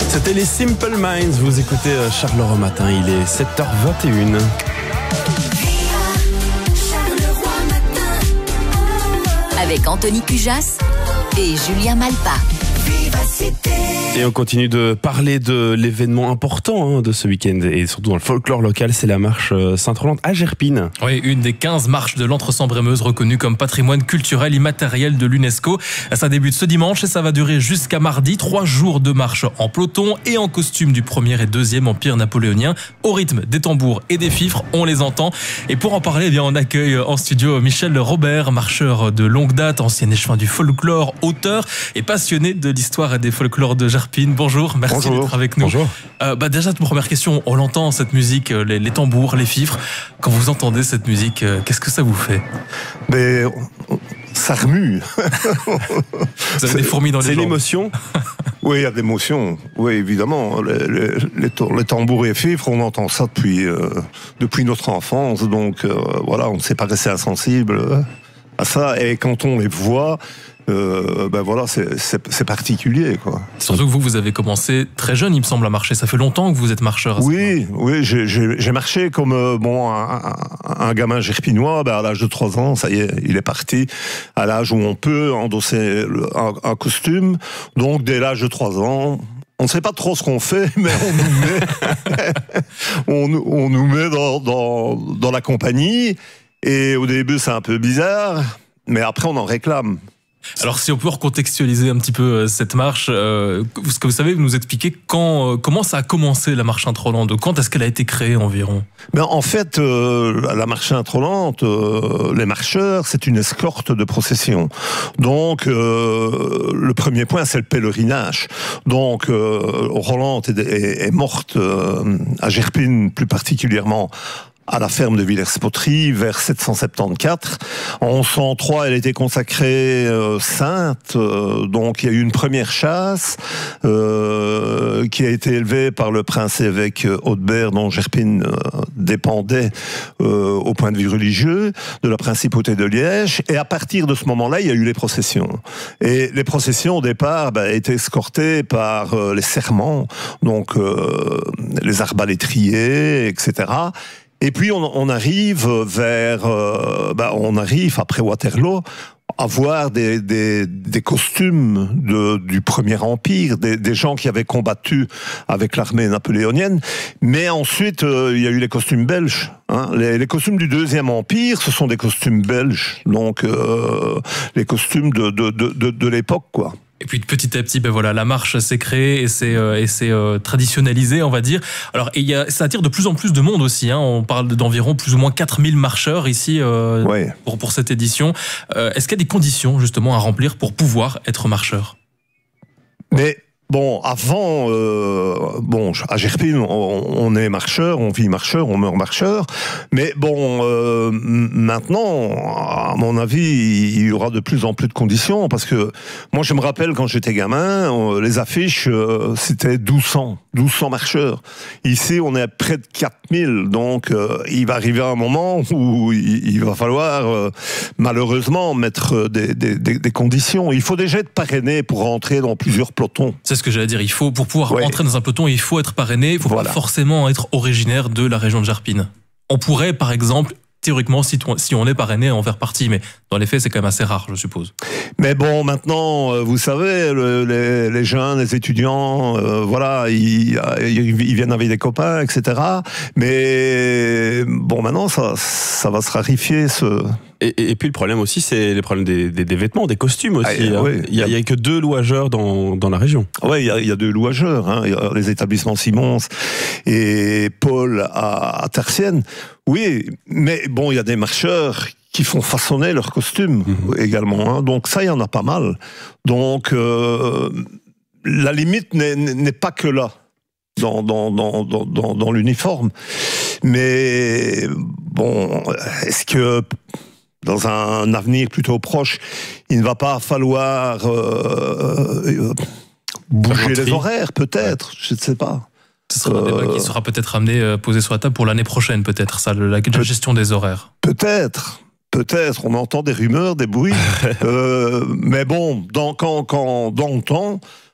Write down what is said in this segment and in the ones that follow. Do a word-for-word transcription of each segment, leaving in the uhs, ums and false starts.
C'était les Simple Minds, vous écoutez Charleroi Matin, il est sept heures vingt et une. Avec Anthony Cujas et Julien Malpa. Et on continue de parler de l'événement important hein, de ce week-end et surtout dans le folklore local, c'est la marche Sainte-Rolande à Gerpine. Oui, une des quinze marches de l'Entre-Sambre-et-Meuse reconnue comme patrimoine culturel immatériel de l'UNESCO. Ça débute ce dimanche et ça va durer jusqu'à mardi. Trois jours de marche en peloton et en costume du premier et deuxième empire napoléonien, au rythme des tambours et des fifres, on les entend. Et pour en parler, eh bien, on accueille en studio Michel Robert, marcheur de longue date, ancien échevin du folklore, auteur et passionné de l'histoire et des folklores de Gerpine. Bonjour, merci Bonjour. d'être avec nous. Bonjour. Euh, bah déjà, première question, on l'entend cette musique, les, les tambours, les fifres. Quand vous entendez cette musique, euh, qu'est-ce que ça vous fait? Mais ça remue. Vous avez des fourmis dans les jambes. C'est l'émotion. Oui, il y a de l'émotion. Oui, évidemment. Les, les, les, les tambours et fifres, on entend ça depuis, euh, depuis notre enfance. Donc euh, voilà, on ne s'est pas resté insensible à ça. Et quand on les voit, Euh, ben voilà, c'est, c'est, c'est particulier, quoi. Surtout que vous, vous avez commencé très jeune, il me semble, à marcher. Ça fait longtemps que vous êtes marcheur. Oui, oui, j'ai, j'ai, j'ai marché comme euh, bon un, un, un gamin gerpinois. Ben à l'âge de trois ans, ça y est, il est parti. À l'âge où on peut endosser un, un costume. Donc dès l'âge de trois ans. On ne sait pas trop ce qu'on fait, mais on nous met, on, on nous met dans, dans, dans la compagnie. Et au début, c'est un peu bizarre, mais après, on en réclame. Alors, si on peut recontextualiser un petit peu cette marche, euh, ce que vous savez, vous nous expliquer quand, euh, comment ça a commencé la marche Sainte-Rolande, quand est-ce qu'elle a été créée environ? Ben, en fait, euh, la marche Sainte-Rolande, euh, les marcheurs, c'est une escorte de procession. Donc, euh, le premier point, c'est le pèlerinage. Donc, euh, Rolande est, est, est morte euh, à Gerpine, plus particulièrement à la ferme de Villers-Poterie vers sept cent soixante-quatorze. En onze cent trois, elle était consacrée euh, sainte, euh, donc il y a eu une première chasse euh, qui a été élevée par le prince-évêque Audebert, dont Gerpine euh, dépendait euh, au point de vue religieux, de la principauté de Liège. Et à partir de ce moment-là, il y a eu les processions. Et les processions, au départ, bah, étaient escortées par euh, les serments, donc euh, les arbalétriers, et cetera. Et puis on, on arrive vers, euh, bah on arrive après Waterloo à voir des, des, des costumes de, du Premier Empire, des, des gens qui avaient combattu avec l'armée napoléonienne. Mais ensuite, euh, il y a eu les costumes belges. Hein. Les, les costumes du Deuxième Empire, ce sont des costumes belges, donc euh, les costumes de, de, de, de, de l'époque, quoi. Et puis petit à petit, ben voilà, la marche s'est créée et c'est euh, et c'est euh, traditionnalisé, on va dire. Alors et il y a, ça attire de plus en plus de monde aussi. Hein. On parle d'environ plus ou moins quatre mille marcheurs ici euh, ouais. pour pour cette édition. Euh, est-ce qu'il y a des conditions justement à remplir pour pouvoir être marcheur? Mais bon, avant, euh, bon, à Gerpine, on, on est marcheur, on vit marcheur, on meurt marcheur. Mais bon, euh, maintenant, à mon avis, il y aura de plus en plus de conditions, parce que moi, je me rappelle quand j'étais gamin, on, les affiches, euh, c'était douze cents, douze cents marcheurs. Ici, on est à près de quatre mille, donc euh, il va arriver un moment où il, il va falloir, euh, malheureusement, mettre des, des, des, des conditions. Il faut déjà être parrainé pour rentrer dans plusieurs pelotons. C'est ce que j'allais dire. Il faut, pour pouvoir ouais. entrer dans un peloton, il faut être parrainé. Il faut voilà. pas forcément être originaire de la région de Gerpine. On pourrait, par exemple, théoriquement, si, si on est parrainé, en faire partie, mais dans les faits, c'est quand même assez rare, je suppose. Mais bon, maintenant, vous savez, le, les, les jeunes, les étudiants, euh, voilà, ils, ils viennent avec des copains, et cetera. Mais bon, maintenant, ça, ça va se rarifier, ce... Et, et, et puis le problème aussi, c'est les problèmes des, des, des vêtements, des costumes aussi. Ah, hein. oui. Il n'y a, a que deux louageurs dans, dans la région. Oui, il y a, y a deux louageurs. Hein. Il y a les établissements Simons et Paul à, à Tercienne. Oui, mais bon, il y a des marcheurs qui font façonner leurs costumes mmh. également. Hein. Donc ça, il y en a pas mal. Donc euh, la limite n'est, n'est pas que là, dans, dans, dans, dans, dans, dans l'uniforme. Mais bon, est-ce que... dans un avenir plutôt proche, il ne va pas falloir euh, euh, bouger les horaires, peut-être, je ne sais pas. Ce sera un débat euh, qui sera peut-être amené, euh, posé sur la table pour l'année prochaine, peut-être, ça, la, la gestion des horaires. Peut-être, peut-être, on entend des rumeurs, des bruits, euh, mais bon, dans, quand, quand, dans le temps,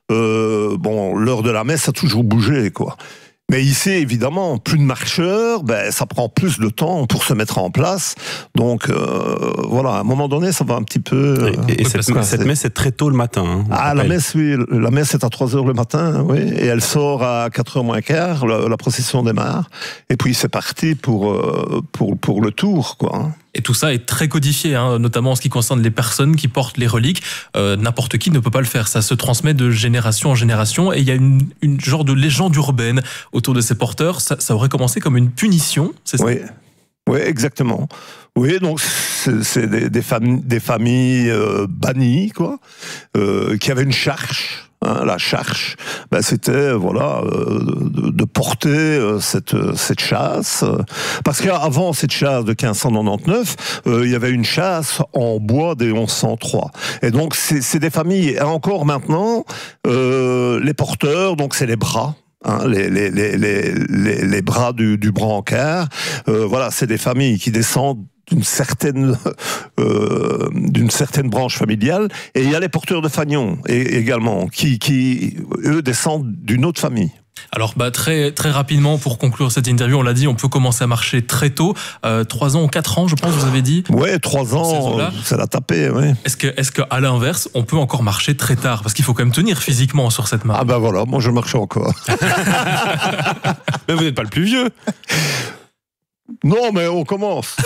euh, bon, l'heure de la messe a toujours bougé, quoi. Mais ici, évidemment, plus de marcheurs, ben, ça prend plus de temps pour se mettre en place. Donc, euh, voilà, à un moment donné, ça va un petit peu... Euh, et, et cette, cette messe est très tôt le matin. Hein, ah, la messe, oui. La messe est à trois heures le matin, oui. Et elle sort à quatre heures moins quart, la, la procession démarre. Et puis, c'est parti pour, euh, pour, pour le tour, quoi. Et tout ça est très codifié, hein, notamment en ce qui concerne les personnes qui portent les reliques. Euh, n'importe qui ne peut pas le faire. Ça se transmet de génération en génération. Et il y a une, une genre de légende urbaine autour de ces porteurs. Ça, ça aurait commencé comme une punition, c'est ça ? Oui, oui, exactement. Oui, donc c'est, c'est des, des, familles, des familles euh, bannies, quoi, euh, qui avaient une charge. Hein, la charge, ben c'était voilà euh, de, de porter euh, cette cette chasse, euh, parce qu'avant cette chasse de quinze cent quatre-vingt-dix-neuf, euh, il y avait une chasse en bois des onze cent trois. Et donc c'est, c'est des familles. Et encore maintenant, euh, les porteurs, donc c'est les bras. Hein, les, les, les, les, les, les bras du, du brancard, euh, voilà, c'est des familles qui descendent d'une certaine euh, d'une certaine branche familiale, et il y a les porteurs de fanions et, également qui, qui eux descendent d'une autre famille. Alors bah, très, très rapidement, pour conclure cette interview, on l'a dit, on peut commencer à marcher très tôt, euh, trois ans ou quatre ans, je pense, vous avez dit. Ouais, trois ans, ça l'a tapé, ouais. Est-ce que, est-ce qu'à l'inverse, on peut encore marcher très tard ? Parce qu'il faut quand même tenir physiquement sur cette marche. Ah ben voilà, moi je marche encore. Mais vous n'êtes pas le plus vieux. Non, mais on commence.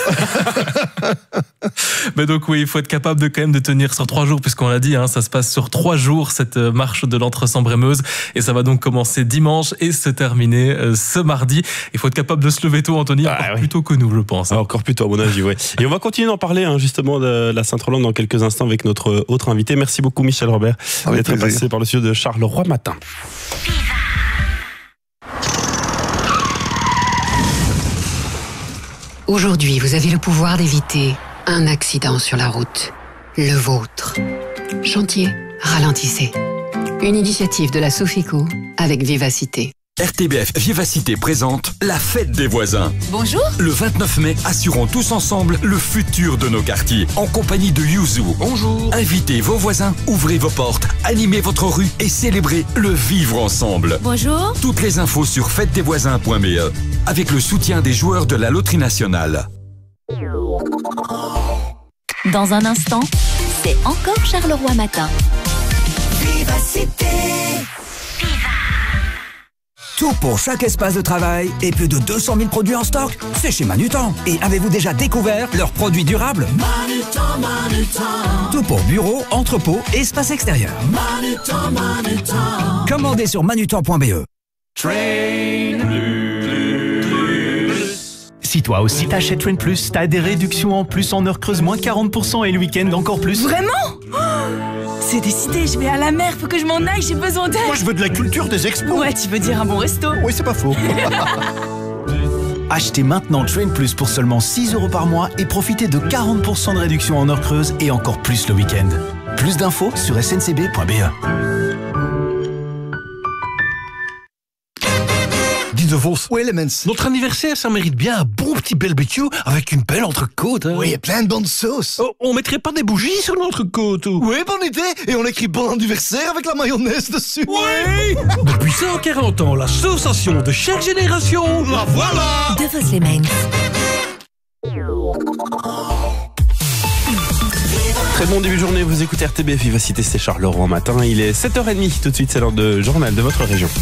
Mais donc oui, il faut être capable de quand même de tenir sur trois jours, puisqu'on l'a dit, hein, ça se passe sur trois jours, cette marche de l'Entre-Sambre-et-Meuse, et ça va donc commencer dimanche et se terminer euh, ce mardi. Il faut être capable de se lever tôt, Anthony, ah, encore oui. plus tôt que nous, je pense. Hein. Ah, encore plus tôt, à mon avis, oui. Et on va continuer d'en parler, hein, justement, de la Sainte-Rolande dans quelques instants avec notre autre invité. Merci beaucoup, Michel Robert, avec d'être plaisir. Passé par le studio de Charleroi Matin. Aujourd'hui, vous avez le pouvoir d'éviter un accident sur la route. Le vôtre. Chantier, ralentissez. Une initiative de la Sofico avec Vivacité. R T B F Vivacité présente la fête des voisins. Bonjour. Le vingt-neuf mai, assurons tous ensemble le futur de nos quartiers. En compagnie de Yuzu. Bonjour. Invitez vos voisins, ouvrez vos portes, animez votre rue et célébrez le vivre ensemble. Bonjour. Toutes les infos sur fête des voisins point b e avec le soutien des joueurs de la Loterie Nationale. Dans un instant, c'est encore Charleroi Matin. Vivacité. Tout pour chaque espace de travail et plus de deux cent mille produits en stock, c'est chez Manutan. Et avez-vous déjà découvert leurs produits durables ? Manutan, Manutan. Tout pour bureau, entrepôt, espace extérieur. Manutan, Manutan. Commandez sur manutan point b e. Train Plus. Si toi aussi t'achètes Train Plus, t'as des réductions en plus en heure creuse, moins quarante pour cent et le week-end encore plus. Vraiment ? oh C'est décidé, je vais à la mer, faut que je m'en aille, j'ai besoin d'aide. Moi je veux de la culture des expos. Ouais, tu veux dire un bon resto. Oui, c'est pas faux. Achetez maintenant Train Plus pour seulement six euros par mois et profitez de quarante pour cent de réduction en heure creuse et encore plus le week-end. Plus d'infos sur s n c b point b e. De Vos. Oui, Elements. Notre anniversaire, ça mérite bien un bon petit barbecue avec une belle entrecôte. Hein. Oui, et plein de bonnes sauces. Oh, on mettrait pas des bougies sur l'entrecôte ou... Oui, bonne idée. Et on écrit bon anniversaire avec la mayonnaise dessus. Oui. Depuis cent quarante ans, l'association de chaque génération. La voilà. De Vos Elements. Très bon début de journée, vous écoutez R T B F Vivacité, c'est Charleroi Matin. Il est sept heures trente, tout de suite c'est l'heure de journal de votre région.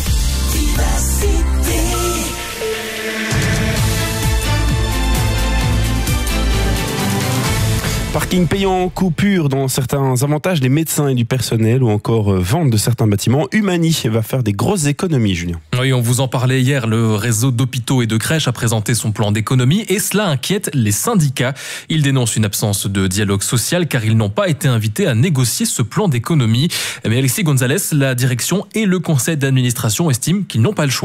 Parking payant, coupure dans certains avantages des médecins et du personnel ou encore vente de certains bâtiments. Humani va faire des grosses économies, Julien. Oui, on vous en parlait hier. Le réseau d'hôpitaux et de crèches a présenté son plan d'économie et cela inquiète les syndicats. Ils dénoncent une absence de dialogue social car ils n'ont pas été invités à négocier ce plan d'économie. Mais Alexis Gonzalez, la direction et le conseil d'administration estiment qu'ils n'ont pas le choix.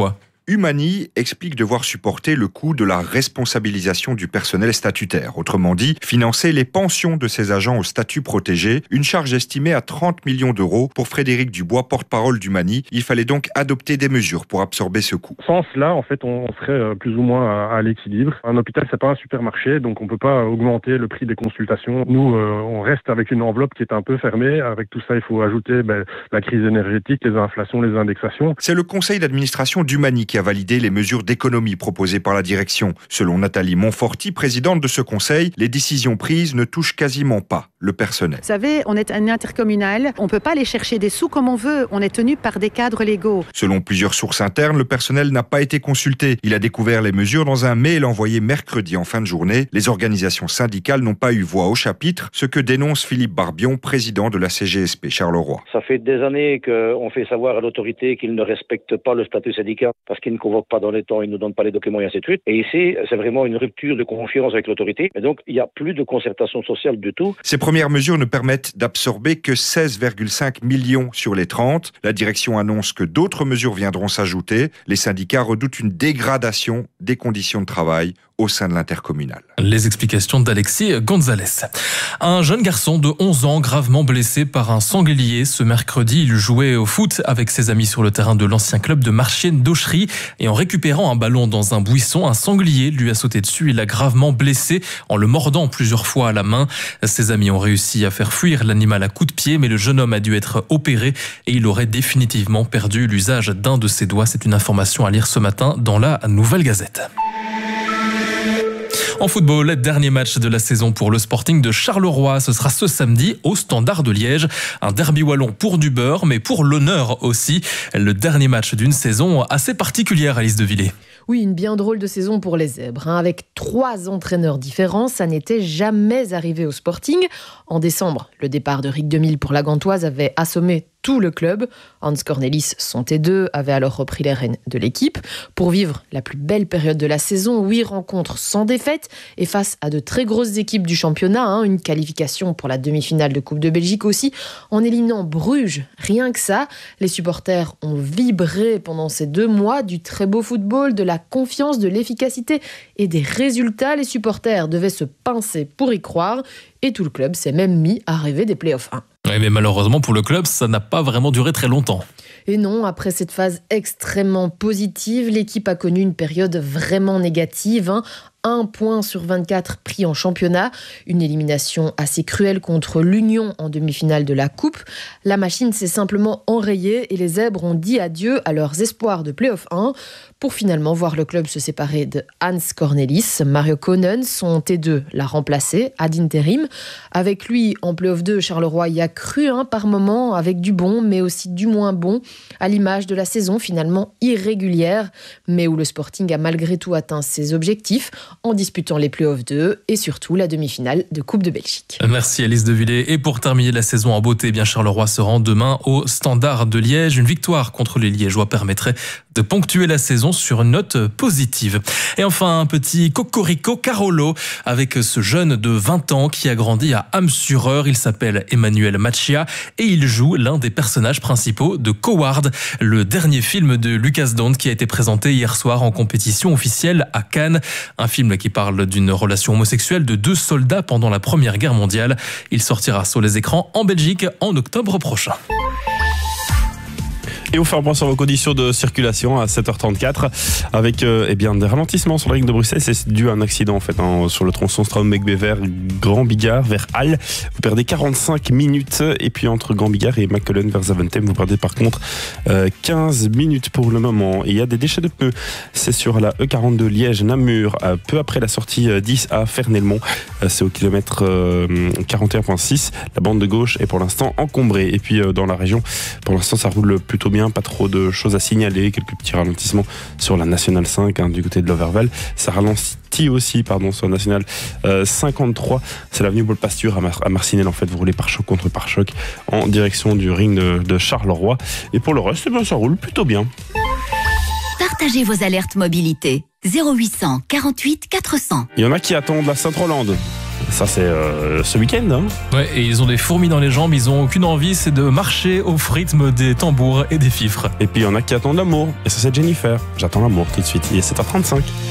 Humani explique devoir supporter le coût de la responsabilisation du personnel statutaire. Autrement dit, financer les pensions de ses agents au statut protégé, une charge estimée à trente millions d'euros. Pour Frédéric Dubois, porte-parole d'Humani, il fallait donc adopter des mesures pour absorber ce coût. Sans cela, en fait, on serait plus ou moins à l'équilibre. Un hôpital, c'est pas un supermarché, donc on peut pas augmenter le prix des consultations. Nous, euh, on reste avec une enveloppe qui est un peu fermée. Avec tout ça, il faut ajouter ben, la crise énergétique, les inflations, les indexations. C'est le conseil d'administration d'Humani qui a validé les mesures d'économie proposées par la direction. Selon Nathalie Monforti, présidente de ce conseil, les décisions prises ne touchent quasiment pas le personnel. Vous savez, on est un intercommunal, on ne peut pas aller chercher des sous comme on veut, on est tenu par des cadres légaux. Selon plusieurs sources internes, le personnel n'a pas été consulté. Il a découvert les mesures dans un mail envoyé mercredi en fin de journée. Les organisations syndicales n'ont pas eu voix au chapitre, ce que dénonce Philippe Barbion, président de la C G S P Charleroi. Ça fait des années qu'on fait savoir à l'autorité qu'il ne respecte pas le statut syndical parce qu'il ne convoque pas dans les temps, il ne nous donne pas les documents et ainsi de suite. Et ici, c'est vraiment une rupture de confiance avec l'autorité. Et donc, il n'y a plus de concertation sociale du tout. Ces premières mesures ne permettent d'absorber que seize virgule cinq millions sur les trente. La direction annonce que d'autres mesures viendront s'ajouter. Les syndicats redoutent une dégradation des conditions de travail au sein de l'intercommunal. Les explications d'Alexis Gonzalez. Un jeune garçon de onze ans gravement blessé par un sanglier. Ce mercredi, il jouait au foot avec ses amis sur le terrain de l'ancien club de Marchienne d'Auchery. Et en récupérant un ballon dans un buisson, un sanglier lui a sauté dessus. Il l'a gravement blessé en le mordant plusieurs fois à la main. Ses amis ont réussi à faire fuir l'animal à coups de pied, mais le jeune homme a dû être opéré et il aurait définitivement perdu l'usage d'un de ses doigts. C'est une information à lire ce matin dans la Nouvelle Gazette. En football, dernier match de la saison pour le Sporting de Charleroi. Ce sera ce samedi au Standard de Liège. Un derby wallon pour du beurre, mais pour l'honneur aussi. Le dernier match d'une saison assez particulière, Alice Devillé. Oui, une bien drôle de saison pour les Zèbres. Hein. Avec trois entraîneurs différents, ça n'était jamais arrivé au Sporting. En décembre, le départ de Rick Demille pour la Gantoise avait assommé tout le club. Hans Cornelis, son T deux, avait alors repris les rênes de l'équipe. Pour vivre la plus belle période de la saison, huit rencontres sans défaite et face à de très grosses équipes du championnat, hein, une qualification pour la demi-finale de Coupe de Belgique aussi, en éliminant Bruges. Rien que ça, les supporters ont vibré pendant ces deux mois du très beau football, de la confiance, de l'efficacité et des résultats. Les supporters devaient se pincer pour y croire et tout le club s'est même mis à rêver des playoffs un. Oui, mais malheureusement pour le club, ça n'a pas vraiment duré très longtemps. Et non, après cette phase extrêmement positive, l'équipe a connu une période vraiment négative. Hein. Un point sur vingt-quatre pris en championnat. Une élimination assez cruelle contre l'Union en demi-finale de la Coupe. La machine s'est simplement enrayée et les Zèbres ont dit adieu à leurs espoirs de play-off un pour finalement voir le club se séparer de Hans Cornelis. Mario Konen, son T deux, l'a remplacé ad interim. Avec lui, en play-off deux, Charleroi y a cru hein, par moments avec du bon mais aussi du moins bon, à l'image de la saison finalement irrégulière, mais où le Sporting a malgré tout atteint ses objectifs en disputant les play-offs deux et surtout la demi-finale de Coupe de Belgique. Merci Alice Devillé. Et pour terminer la saison en beauté, bien Charleroi se rend demain au Standard de Liège. Une victoire contre les Liégeois permettrait de ponctuer la saison sur une note positive. Et enfin, un petit cocorico Carolo avec ce jeune de vingt ans qui a grandi à Ham-sur-Eure. Il s'appelle Emmanuel Machia et il joue l'un des personnages principaux de Coward, le dernier film de Lucas Dont qui a été présenté hier soir en compétition officielle à Cannes. Un film qui parle d'une relation homosexuelle de deux soldats pendant la Première Guerre mondiale. Il sortira sur les écrans en Belgique en octobre prochain. Et on fait un point sur vos conditions de circulation à sept heures trente-quatre avec euh, eh bien, des ralentissements sur la ligne de Bruxelles. C'est dû à un accident en fait hein, sur le tronçon Straubbeek vers Grand Bigard, vers Halle. Vous perdez quarante-cinq minutes et puis entre Grand Bigard et Mechelen vers Zaventem, vous perdez par contre euh, quinze minutes pour le moment. Et il y a des déchets de pneus. C'est sur la E quarante-deux Liège-Namur, euh, peu après la sortie euh, dix à Fernelmont. Euh, c'est au kilomètre euh, quarante et un virgule six. La bande de gauche est pour l'instant encombrée. Et puis euh, dans la région, pour l'instant ça roule plutôt bien. Pas trop de choses à signaler, quelques petits ralentissements sur la Nationale cinq hein, du côté de l'Overval. Ça ralentit aussi pardon, sur la Nationale euh, cinquante-trois. C'est l'avenue Paul Pasture à, Mar- à Marcinelle. En fait, vous roulez par-choc contre par-choc en direction du ring de, de Charleroi. Et pour le reste, eh bien, ça roule plutôt bien. Partagez vos alertes mobilité. zéro huit cent quarante-huit quatre cents. Il y en a qui attendent la Sainte-Rolande. Ça, c'est euh, ce week-end. Hein. Ouais, et ils ont des fourmis dans les jambes, ils ont aucune envie, c'est de marcher au rythme des tambours et des fifres. Et puis, il y en a qui attendent l'amour. Et ça, c'est Jennifer. J'attends l'amour tout de suite. Il est sept heures trente-cinq.